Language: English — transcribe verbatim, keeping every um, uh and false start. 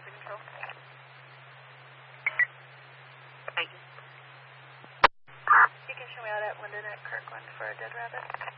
Moving control. Thank you. You can show me out at Linden at Kirkland for a dead rabbit.